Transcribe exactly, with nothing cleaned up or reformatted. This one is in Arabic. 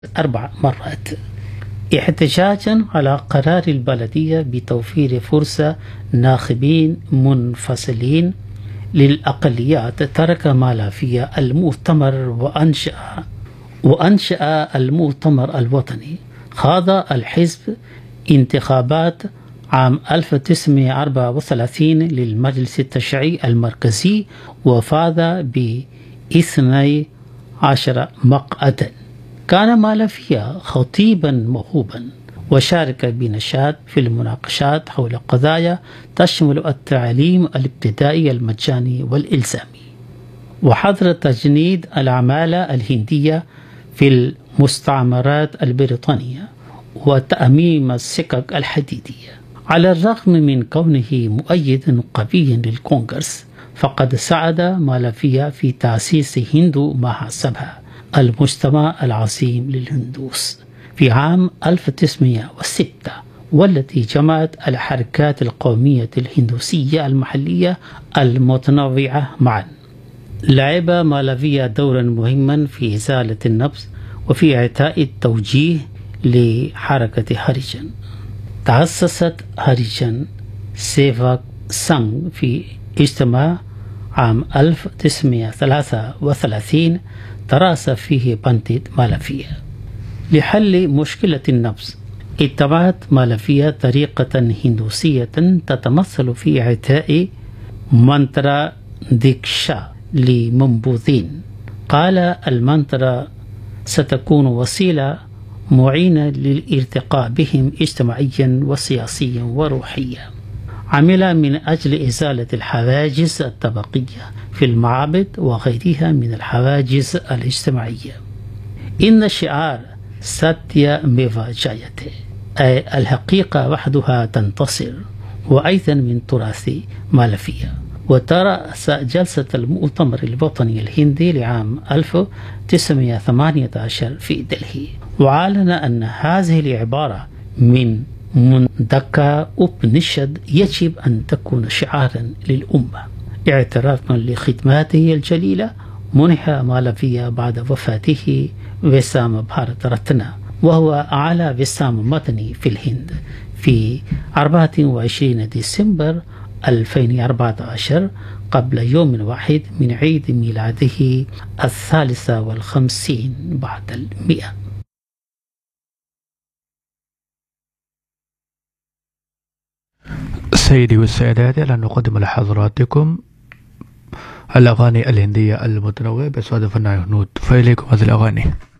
أربع مرات احتجاجا على قرار البلدية بتوفير فرصة ناخبين منفصلين للأقليات. ترك مالافيا المؤتمر وأنشأ وأنشأ المؤتمر الوطني. خاض الحزب انتخابات عام ألف وتسعمائة وأربعة وثلاثين للمجلس التشريعي المركزي وفاز باثني عشر مقعدا. كان مالافيا خطيبا موهوبا وشارك بنشاط في المناقشات حول قضايا تشمل التعليم الابتدائي المجاني والإلزامي، وحظر تجنيد العمالة الهندية في المستعمرات البريطانية وتأميم السكك الحديدية. على الرغم من كونه مؤيدا قويا للكونغرس، فقد ساعد مالافيا في تأسيس هندو مهاسبها المجتمع العظيم للهندوس في عام ألف وتسعمائة وستة، والتي جمعت الحركات القومية الهندوسية المحلية المتنوعة معا. لعب مالافيا دورا مهما في إزالة النبض وفي إعطاء التوجيه لحركة هريجن. تأسست هريجن سيفا سانغ في اجتماع عام ألف وتسعمائة وثلاثة وثلاثين تراس فيه بندت مالافيا لحل مشكلة النبض. اتبعت مالافيا طريقة هندوسية تتمثل في إعطاء منترا ديكشا لمنبوذين. قال المنترا ستكون وسيلة معينة للارتقاء بهم اجتماعيا وسياسيا وروحيا. عمل من أجل إزالة الحواجز الطبقية في المعابد وغيرها من الحواجز الاجتماعية. إن شعار ساتيا ميفا جايته أي الحقيقة وحدها تنتصر وأيضا من تراث مالافيا. وترأس جلسة المؤتمر الوطني الهندي لعام ألف وتسعمائة وثمانية عشر في دلهي، وأعلن أن هذه العبارة من مندكا أوبنشد يجب أن تكون شعارا للأمة اعترافا لخدماته الجليلة. منح مالافيا بعد وفاته وسام بهارت رتنا، وهو أعلى وسام مدني في الهند في أربعة وعشرين ديسمبر ألفين وأربعة عشر قبل يوم واحد من عيد ميلاده الثالثة والخمسين بعد المئة. سيدي والسيدات، لن نقدم لحضراتكم الأغاني الهندية المتنوعة بصوت الفنان هنود، فإليكم هذه الأغاني.